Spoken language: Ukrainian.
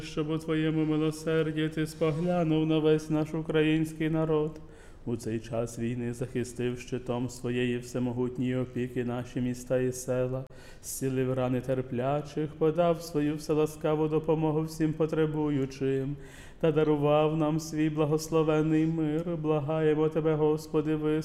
щоб у Твоєму милосерді Ти споглянув на весь наш український народ. У цей час війни захистив щитом своєї всемогутньої опіки наші міста і села, зцілив рани терплячих, подав свою вселаскаву допомогу всім потребуючим та дарував нам свій благословений мир. Благаємо Тебе, Господи,